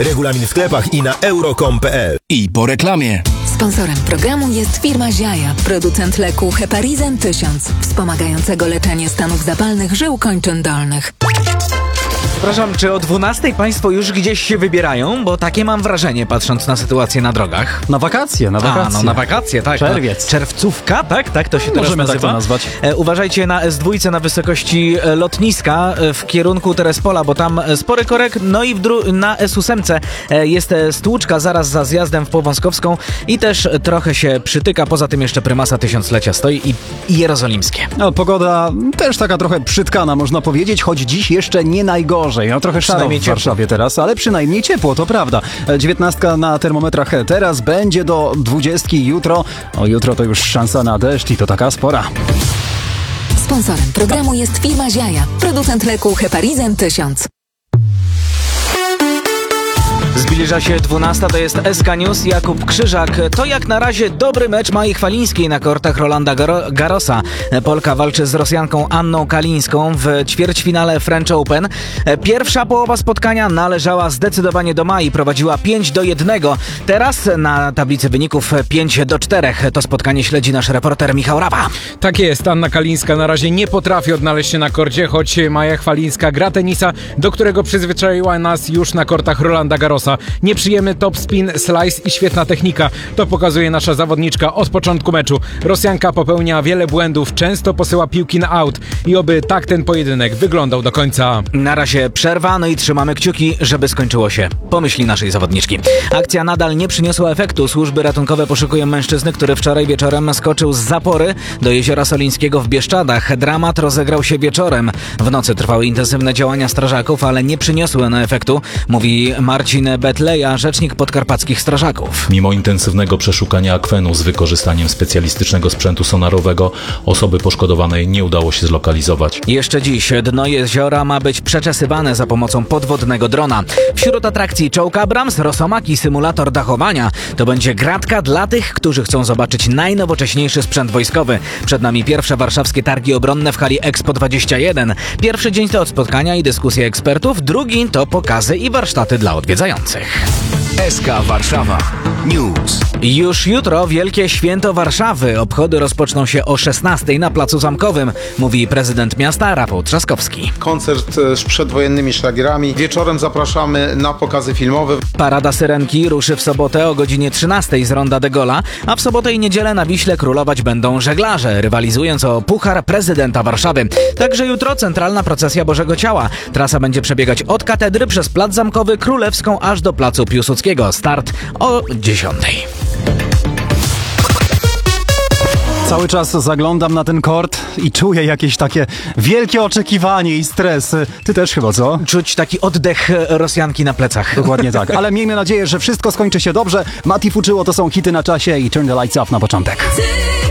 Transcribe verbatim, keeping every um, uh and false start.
Regulamin w sklepach i na euro kropka com kropka p l. I po reklamie. Sponsorem programu jest firma Ziaja, producent leku Heparizan tysiąc, wspomagającego leczenie stanów zapalnych żył kończyn dolnych. Przepraszam, czy o dwunastej Państwo już gdzieś się wybierają? Bo takie mam wrażenie, patrząc na sytuację na drogach. Na wakacje, na wakacje. A, no na wakacje, tak. Czerwiec. No, czerwcówka, tak? Tak to się teraz Możemy nazywa. tak to nazwać. E, uważajcie na S dwa na wysokości e, lotniska e, w kierunku Terespola, bo tam e, spory korek. No i w dru- na S osiem e, jest e, stłuczka zaraz za zjazdem w Powązkowską i też e, trochę się przytyka. Poza tym jeszcze prymasa tysiąclecia stoi i, i jerozolimskie. No, pogoda też taka trochę przytkana, można powiedzieć, choć dziś jeszcze nie najgorzej. No trochę szaro w Warszawie teraz, ale przynajmniej ciepło, to prawda. dziewiętnastka na termometrach teraz, będzie do dwudziestki jutro. O, jutro to już szansa na deszcz i to taka spora. Sponsorem programu jest firma Ziaja, producent leku Heparizan tysiąc. Zbliża się dwunasta, to jest S K News, Jakub Krzyżak. To jak na razie dobry mecz Mai Chwalińskiej na kortach Rolanda Garo- Garrosa. Polka walczy z Rosjanką Anną Kalińską w ćwierćfinale French Open. Pierwsza połowa spotkania należała zdecydowanie do Mai, prowadziła pięć do jednego. Teraz na tablicy wyników pięć do czterech. To spotkanie śledzi nasz reporter Michał Rapa. Tak jest, Anna Kalińska na razie nie potrafi odnaleźć się na korcie, choć Maja Chwalińska gra tenisa, do którego przyzwyczaiła nas już na kortach Rolanda Garrosa. Nieprzyjemny topspin, slice i świetna technika. To pokazuje nasza zawodniczka od początku meczu. Rosjanka popełnia wiele błędów, często posyła piłki na out i oby tak ten pojedynek wyglądał do końca. Na razie przerwa, no i trzymamy kciuki, żeby skończyło się po myśli naszej zawodniczki. Akcja nadal nie przyniosła efektu. Służby ratunkowe poszukują mężczyzny, który wczoraj wieczorem skoczył z zapory do jeziora Solińskiego w Bieszczadach. Dramat rozegrał się wieczorem. W nocy trwały intensywne działania strażaków, ale nie przyniosły one efektu, mówi Marcin Betleja, rzecznik podkarpackich strażaków. Mimo intensywnego przeszukania akwenu z wykorzystaniem specjalistycznego sprzętu sonarowego, osoby poszkodowanej nie udało się zlokalizować. Jeszcze dziś dno jeziora ma być przeczesywane za pomocą podwodnego drona. Wśród atrakcji czołg Abrams, Rosomaki, symulator dachowania. To będzie gratka dla tych, którzy chcą zobaczyć najnowocześniejszy sprzęt wojskowy. Przed nami pierwsze warszawskie targi obronne w hali Expo dwadzieścia jeden. Pierwszy dzień to spotkania i dyskusje ekspertów, drugi to pokazy i warsztaty dla odwiedzających. S K Warszawa News. Już jutro Wielkie Święto Warszawy. Obchody rozpoczną się o szesnastej na Placu Zamkowym, mówi prezydent miasta Rafał Trzaskowski. Koncert z przedwojennymi szlagierami. Wieczorem zapraszamy na pokazy filmowe. Parada Syrenki ruszy w sobotę o godzinie trzynastej z ronda de Gaulle'a, a w sobotę i niedzielę na Wiśle królować będą żeglarze, rywalizując o puchar prezydenta Warszawy. Także jutro centralna procesja Bożego Ciała. Trasa będzie przebiegać od katedry przez Plac Zamkowy, Królewską aż do Placu Piłsudskiego. Start o dziesiątej. Cały czas zaglądam na ten kort i czuję jakieś takie wielkie oczekiwanie i stres. Ty też chyba, co? Czuć taki oddech Rosjanki na plecach. Dokładnie tak, ale miejmy nadzieję, że wszystko skończy się dobrze. Mati Fuczyło to są hity na czasie i Turn the Lights Off na początek.